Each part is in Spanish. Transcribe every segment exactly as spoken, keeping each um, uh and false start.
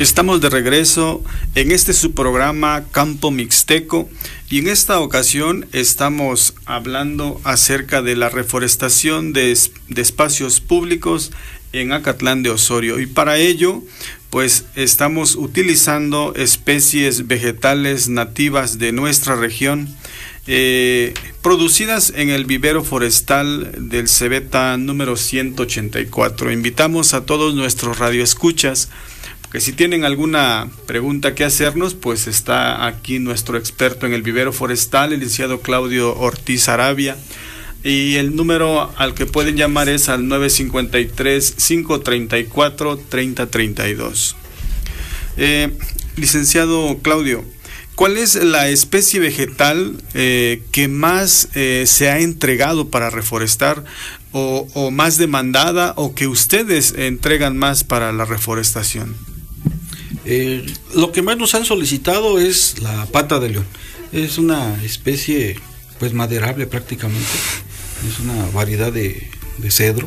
Estamos de regreso en este su programa Campo Mixteco y en esta ocasión estamos hablando acerca de la reforestación de, de espacios públicos en Acatlán de Osorio, y para ello pues estamos utilizando especies vegetales nativas de nuestra región, eh, producidas en el vivero forestal del Cebeta número ciento ochenta y cuatro. Invitamos a todos nuestros radioescuchas que si tienen alguna pregunta que hacernos, pues está aquí nuestro experto en el vivero forestal, el licenciado Claudio Ortiz Arabia, y el número al que pueden llamar es al nueve cinco tres, cinco tres cuatro, tres cero tres dos. Eh, licenciado Claudio, ¿cuál es la especie vegetal eh, que más eh, se ha entregado para reforestar o, o más demandada, o que ustedes entregan más para la reforestación? Eh, lo que más nos han solicitado es la pata de león. Es una especie pues maderable prácticamente, es una variedad de, de cedro,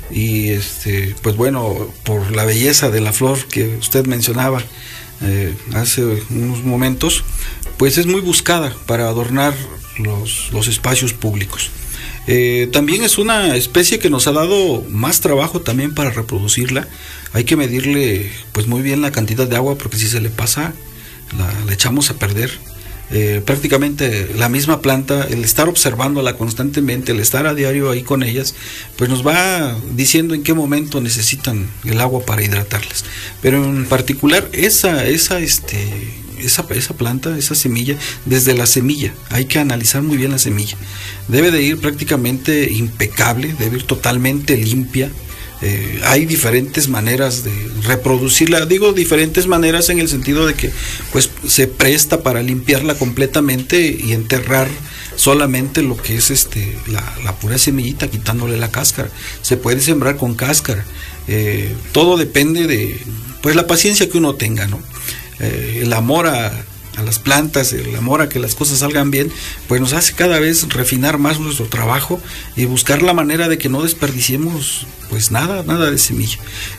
y este pues bueno, por la belleza de la flor que usted mencionaba eh, hace unos momentos, pues es muy buscada para adornar los, los espacios públicos. Eh, también es una especie que nos ha dado más trabajo también para reproducirla. Hay que medirle pues muy bien la cantidad de agua, porque si se le pasa la, la echamos a perder. Eh, prácticamente la misma planta, el estar observándola constantemente, el estar a diario ahí con ellas, pues nos va diciendo en qué momento necesitan el agua para hidratarlas. Pero en particular esa, esa, este, esa, esa planta, esa semilla, desde la semilla, hay que analizar muy bien la semilla. Debe de ir prácticamente impecable, debe ir totalmente limpia. Eh, hay diferentes maneras de reproducirla, digo diferentes maneras en el sentido de que pues se presta para limpiarla completamente y enterrar solamente lo que es este la, la pura semillita, quitándole la cáscara. Se puede sembrar con cáscara, eh, todo depende de pues la paciencia que uno tenga, ¿no? Eh, el amor a a las plantas, el amor a que las cosas salgan bien, pues nos hace cada vez refinar más nuestro trabajo y buscar la manera de que no desperdiciemos pues nada, nada de semilla.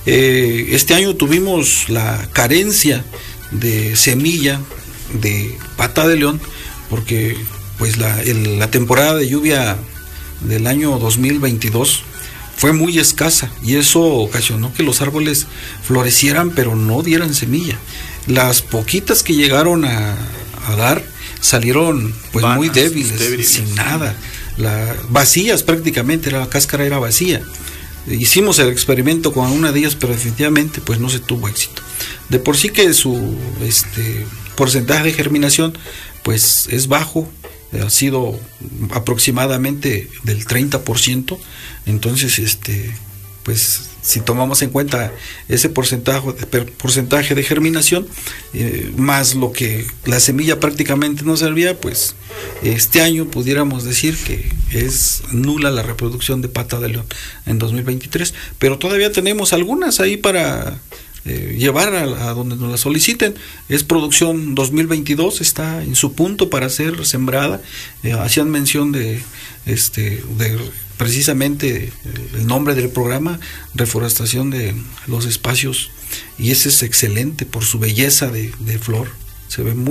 Eh, este año tuvimos la carencia de semilla de pata de león, porque pues la, el, la temporada de lluvia del año dos mil veintidós fue muy escasa, y eso ocasionó que los árboles florecieran pero no dieran semilla. Las poquitas que llegaron a, a dar salieron pues Vanas, muy débiles, débiles, sin nada, la, vacías prácticamente, la cáscara era vacía. Hicimos el experimento con una de ellas, pero definitivamente pues no se tuvo éxito. De por sí que su este, porcentaje de germinación pues es bajo, ha sido aproximadamente del treinta por ciento. Entonces este pues si tomamos en cuenta ese porcentaje de, porcentaje de germinación, eh, más lo que la semilla prácticamente no servía, pues este año pudiéramos decir que es nula la reproducción de pata de león en dos mil veintitrés, pero todavía tenemos algunas ahí para eh, llevar a, a donde nos la soliciten. Es producción dos mil veintidós, está en su punto para ser sembrada. Eh, hacían mención de este de precisamente el nombre del programa, reforestación de los espacios, y ese es excelente por su belleza de, de flor, se ve muy